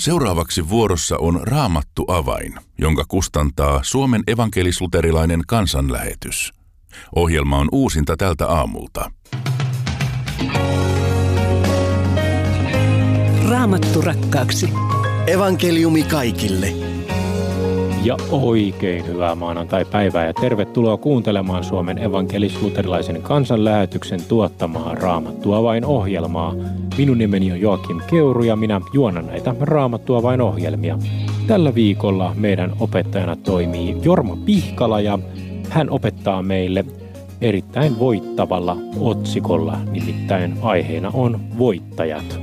Seuraavaksi vuorossa on Raamattu avain, jonka kustantaa Suomen evankelis-luterilainen kansanlähetys. Ohjelma on uusinta tältä aamulta. Raamattu rakkaaksi. Evankeliumi kaikille. Ja oikein hyvää maanantai-päivää ja tervetuloa kuuntelemaan Suomen evankelis-luterilaisen kansanlähetyksen tuottamaa Raamattu avain-ohjelmaa. Minun nimeni on Joakim Keuru ja minä juonan näitä Raamattu avain-ohjelmia. Tällä viikolla meidän opettajana toimii Jorma Pihkala ja hän opettaa meille erittäin voittavalla otsikolla, nimittäin aiheena on voittajat.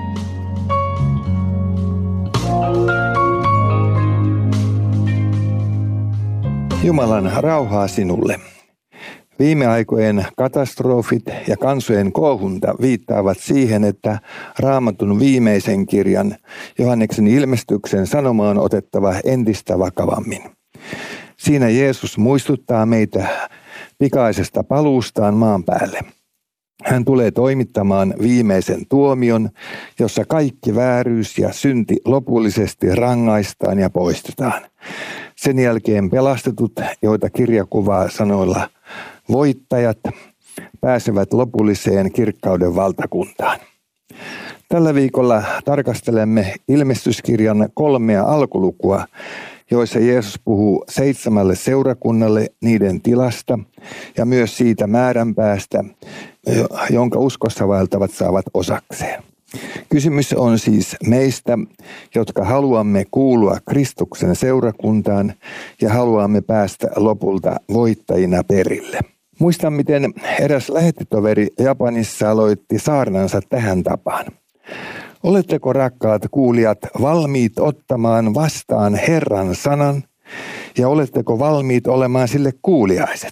Jumalan rauhaa sinulle. Viime aikojen katastrofit ja kansojen kohunta viittaavat siihen, että Raamatun viimeisen kirjan, Johanneksen ilmestyksen sanoma on otettava entistä vakavammin. Siinä Jeesus muistuttaa meitä pikaisesta paluustaan maan päälle. Hän tulee toimittamaan viimeisen tuomion, jossa kaikki vääryys ja synti lopullisesti rangaistaan ja poistetaan. Sen jälkeen pelastetut, joita kirja kuvaa sanoilla voittajat, pääsevät lopulliseen kirkkauden valtakuntaan. Tällä viikolla tarkastelemme ilmestyskirjan 3 alkulukua, joissa Jeesus puhuu 7 seurakunnalle niiden tilasta ja myös siitä määränpäästä, jonka uskossa vaeltavat saavat osakseen. Kysymys on siis meistä, jotka haluamme kuulua Kristuksen seurakuntaan ja haluamme päästä lopulta voittajina perille. Muistan, miten eräs lähettitoveri Japanissa aloitti saarnansa tähän tapaan. Oletteko, rakkaat kuulijat, valmiit ottamaan vastaan Herran sanan ja oletteko valmiit olemaan sille kuuliaiset?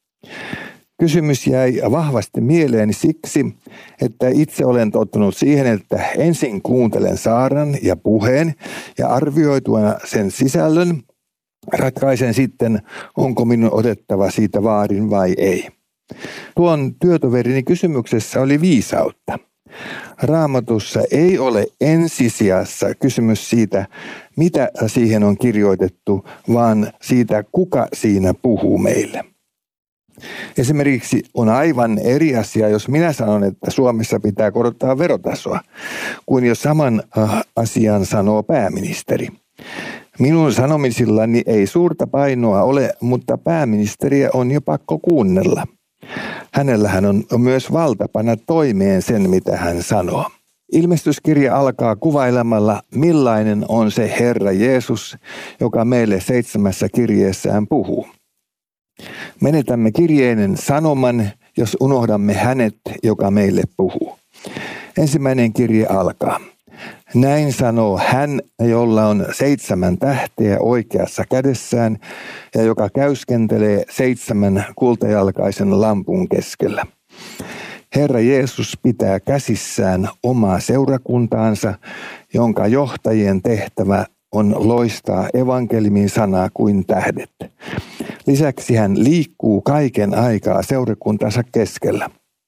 Kysymys jäi vahvasti mieleeni siksi, että itse olen tottunut siihen, että ensin kuuntelen saarnan ja puheen ja arvioituana sen sisällön ratkaisen sitten, onko minun otettava siitä vaarin vai ei. Tuon työtoverini kysymyksessä oli viisautta. Raamatussa ei ole ensisijassa kysymys siitä, mitä siihen on kirjoitettu, vaan siitä, kuka siinä puhuu meille. Esimerkiksi on aivan eri asia, jos minä sanon, että Suomessa pitää korottaa verotasoa, kuin jos saman asian sanoo pääministeri. Minun sanomisillani ei suurta painoa ole, mutta pääministeriä on jo pakko kuunnella. Hänellähän on myös valta panna toimeen sen, mitä hän sanoo. Ilmestyskirja alkaa kuvailemalla, millainen on se Herra Jeesus, joka meille 7 kirjeessään puhuu. Menetämme kirjeinen sanoman, jos unohdamme hänet, joka meille puhuu. Ensimmäinen kirje alkaa. Näin sanoo hän, jolla on 7 tähteä oikeassa kädessään ja joka käyskentelee 7 kultajalkaisen lampun keskellä. Herra Jeesus pitää käsissään omaa seurakuntaansa, jonka johtajien tehtävä on loistaa evankeliumin sanaa kuin tähdet. Lisäksi hän liikkuu kaiken aikaa seurakuntansa keskellä.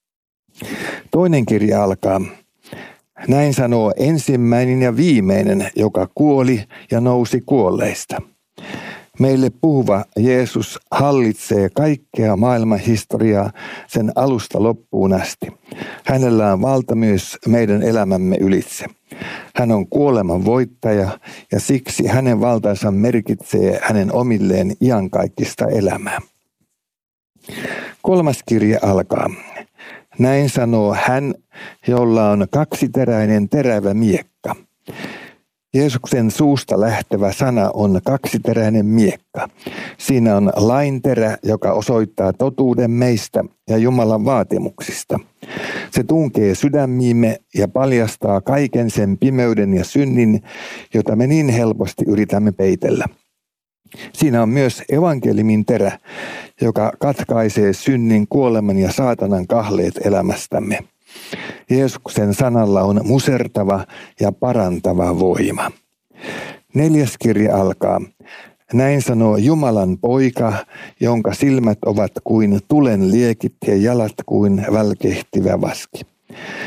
Toinen kirja alkaa. Näin sanoo ensimmäinen ja viimeinen, joka kuoli ja nousi kuolleista. Meille puhuva Jeesus hallitsee kaikkea maailman historiaa sen alusta loppuun asti. Hänellä on valta myös meidän elämämme ylitse. Hän on kuoleman voittaja ja siksi hänen valtansa merkitsee hänen omilleen iankaikkista elämää. 3. kirja alkaa. Näin sanoo hän, jolla on 2-teräinen terävä miekka. Jeesuksen suusta lähtevä sana on 2-teräinen miekka. Siinä on lainterä, joka osoittaa totuuden meistä ja Jumalan vaatimuksista. Se tunkee sydämiimme ja paljastaa kaiken sen pimeyden ja synnin, jota me niin helposti yritämme peitellä. Siinä on myös evankeliumin terä, joka katkaisee synnin, kuoleman ja saatanan kahleet elämästämme. Jeesuksen sanalla on musertava ja parantava voima. 4. kirja alkaa. Näin sanoo Jumalan poika, jonka silmät ovat kuin tulen liekit ja jalat kuin välkehtivä vaski.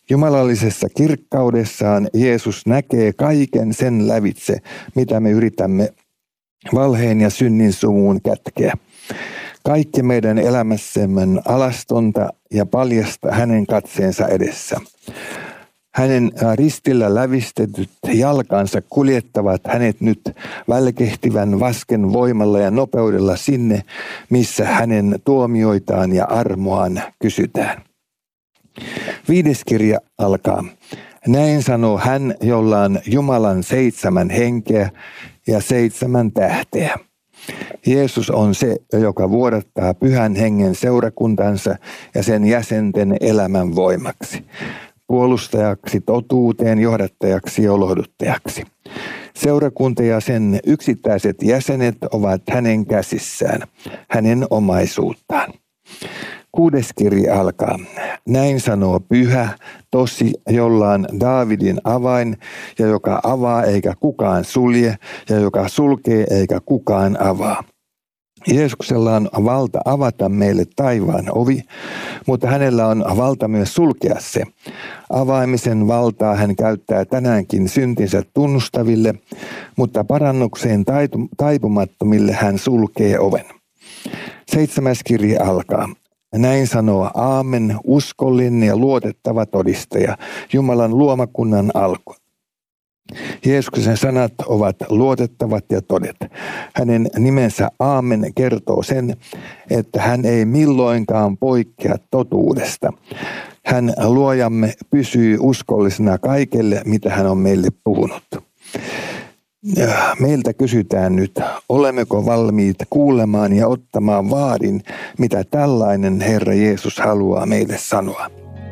Jumalallisessa kirkkaudessaan Jeesus näkee kaiken sen lävitse, mitä me yritämme valheen ja synnin sumuun kätkeä. Kaikki meidän elämässämme on alastonta ja paljasta hänen katseensa edessä. Hänen ristillä lävistetyt jalkansa kuljettavat hänet nyt välkehtivän vasken voimalla ja nopeudella sinne, missä hänen tuomioitaan ja armoaan kysytään. 5. kirja alkaa. Näin sanoo hän, jolla on Jumalan 7 henkeä ja 7 tähteä. Jeesus on se, joka vuodattaa Pyhän Hengen seurakuntansa ja sen jäsenten elämän voimaksi, puolustajaksi totuuteen, johdattajaksi ja lohduttajaksi. Seurakunta ja sen yksittäiset jäsenet ovat hänen käsissään, hänen omaisuuttaan. 6. kirja alkaa. Näin sanoo Pyhä, tosi, jolla on Daavidin avain, ja joka avaa eikä kukaan sulje, ja joka sulkee eikä kukaan avaa. Jeesuksella on valta avata meille taivaan ovi, mutta hänellä on valta myös sulkea se. Avaamisen valtaa hän käyttää tänäänkin syntinsä tunnustaville, mutta parannukseen taipumattomille hän sulkee oven. 7. kirja alkaa. Näin sanoo Aamen, uskollinen ja luotettava todistaja, Jumalan luomakunnan alku. Jeesuksen sanat ovat luotettavat ja todet. Hänen nimensä Aamen kertoo sen, että hän ei milloinkaan poikkea totuudesta. Hän luojamme pysyy uskollisena kaikelle, mitä hän on meille puhunut. Meiltä kysytään nyt, olemmeko valmiit kuulemaan ja ottamaan vaarin, mitä tällainen Herra Jeesus haluaa meille sanoa.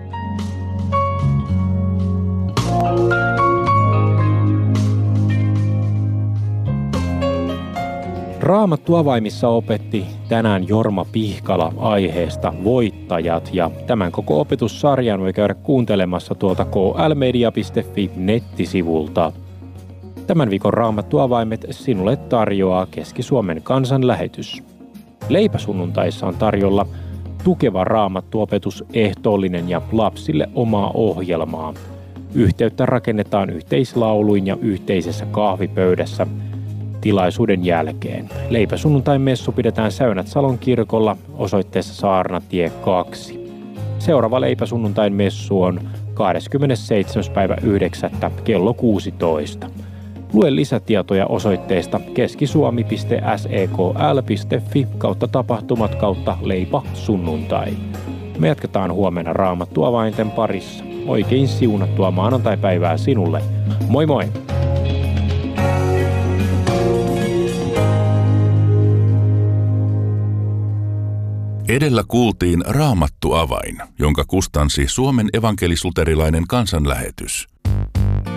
Raamattu avaimissa opetti tänään Jorma Pihkala aiheesta voittajat, ja tämän koko opetussarjan voi käydä kuuntelemassa tuolta klmedia.fi nettisivulta. Tämän viikon Raamattu avaimet sinulle tarjoaa Keski-Suomen kansanlähetys. Leipäsunnuntaissa on tarjolla tukeva raamattuopetus, ehtoollinen ja lapsille omaa ohjelmaa. Yhteyttä rakennetaan yhteislauluin ja yhteisessä kahvipöydässä tilaisuuden jälkeen. Leipäsunnuntain messu pidetään Säynät-Salon kirkolla osoitteessa Saarnatie 2. Seuraava leipäsunnuntain messu on 27.9. kello 16. Lue lisätietoja osoitteesta keskisuomi.sekl.fi/tapahtumat/leipä-sunnuntai. Me jatketaan huomenna Raamattu avainten parissa. Oikein siunattua maanantaipäivää sinulle. Moi moi! Edellä kuultiin Raamattu avain, jonka kustansi Suomen evankelis-luterilainen kansanlähetys.